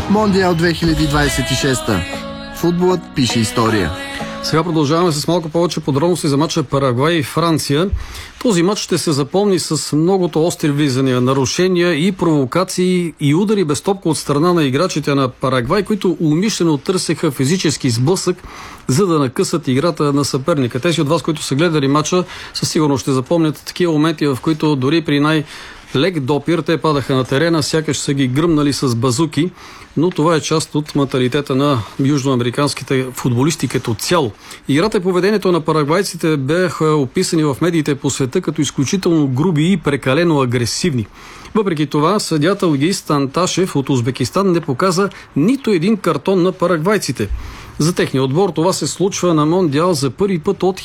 Мондиал 2026. Футболът пише история. Сега продължаваме с малко повече подробности за мача Парагвай и Франция. Този мач ще се запомни с многото остри влизания, нарушения и провокации и удари без топка от страна на играчите на Парагвай, които умишлено търсеха физически сблъсък, за да накъсат играта на съперника. Тези от вас, които са гледали мача, със сигурност ще запомнят такива моменти, в които дори при лек допир, те падаха на терена, сякаш са ги гръмнали с базуки, но това е част от менталитета на южноамериканските футболисти като цяло. Играта и поведението на парагвайците бяха описани в медиите по света като изключително груби и прекалено агресивни. Въпреки това, съдията Огис Танташев от Узбекистан не показа нито един картон на парагвайците. За техния отбор това се случва на Мондиал за първи път от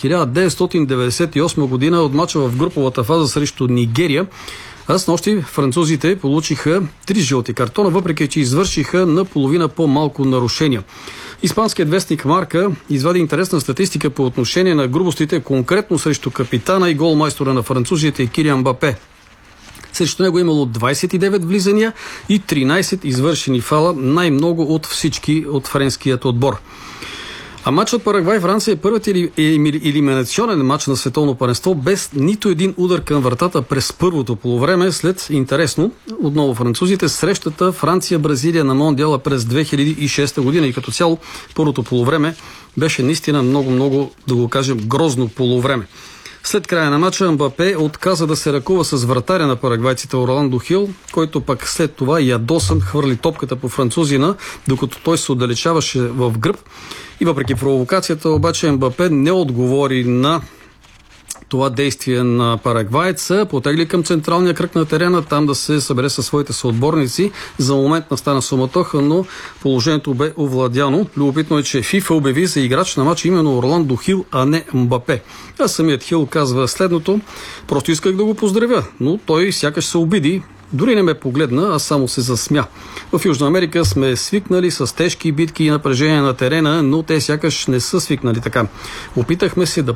1998 година от мача в груповата фаза срещу Нигерия. А снощи французите получиха 3 жълти картона, въпреки че извършиха наполовина по-малко нарушения. Испанският вестник Марка извади интересна статистика по отношение на грубостите, конкретно срещу капитана и голмайстора на французите Килиан Мбапе. Срещу него имало 29 влизания и 13 извършени фала, най-много от всички от френският отбор. А матчът Парагвай-Франция е първият елиминационен матч на световно първенство без нито един удар към вратата през първото полувреме. След интересно, отново французите, срещата Франция-Бразилия на Мондиала през 2006 година и като цяло първото полувреме беше наистина много, да го кажем, грозно полувреме. След края на матча Мбапе отказа да се ръкува с вратаря на парагвайците Орландо Хил, който пък след това ядосан хвърли топката по французина, докато той се отдалечаваше в гръб. И въпреки провокацията, обаче Мбапе не отговори на това действие на парагвайца, потегли към централния кръг на терена, там да се събере със своите съотборници. За момент настана суматоха, но положението бе овладяно. Любопитно е, че ФИФА обяви за играч на матча именно Орландо Хил, а не Мбапе. А самият Хил казва следното: просто исках да го поздравя, но той сякаш се обиди. Дори не ме погледна, а само се засмя. В Южна Америка сме свикнали с тежки битки и напрежение на терена, но те сякаш не са свикнали така. Опитахме се да